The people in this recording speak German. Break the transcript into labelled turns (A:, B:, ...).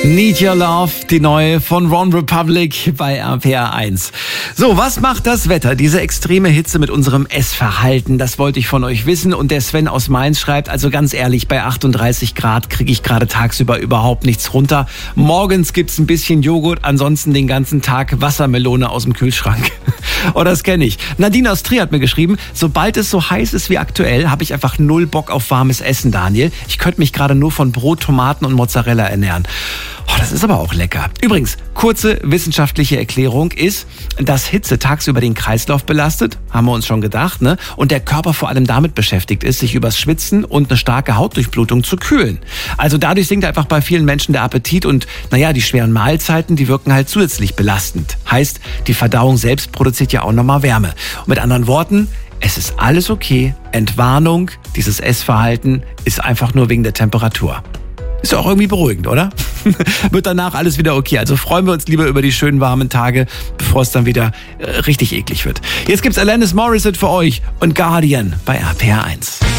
A: Need Your Love, die neue von One Republic bei RPR 1. So, was macht das Wetter, diese extreme Hitze mit unserem Essverhalten? Das wollte ich von euch wissen. Und der Sven aus Mainz schreibt, also ganz ehrlich, bei 38 Grad kriege ich gerade tagsüber überhaupt nichts runter. Morgens gibt's ein bisschen Joghurt, ansonsten den ganzen Tag Wassermelone aus dem Kühlschrank. Oh, das kenne ich. Nadine aus Trier hat mir geschrieben, sobald es so heiß ist wie aktuell, habe ich einfach null Bock auf warmes Essen, Daniel. Ich könnte mich gerade nur von Brot, Tomaten und Mozzarella ernähren. Oh, das ist aber auch lecker. Übrigens, kurze wissenschaftliche Erklärung ist, dass Hitze tagsüber den Kreislauf belastet, haben wir uns schon gedacht, ne? Und der Körper vor allem damit beschäftigt ist, sich übers Schwitzen und eine starke Hautdurchblutung zu kühlen. Also dadurch sinkt einfach bei vielen Menschen der Appetit und, die schweren Mahlzeiten, die wirken halt zusätzlich belastend. Heißt, die Verdauung selbst produziert ja auch nochmal Wärme. Und mit anderen Worten, es ist alles okay. Entwarnung, dieses Essverhalten ist einfach nur wegen der Temperatur. Ist ja auch irgendwie beruhigend, oder? Wird danach alles wieder okay. Also freuen wir uns lieber über die schönen warmen Tage, bevor es dann wieder richtig eklig wird. Jetzt gibt's Alanis Morissette für euch und Guardian bei RPR 1.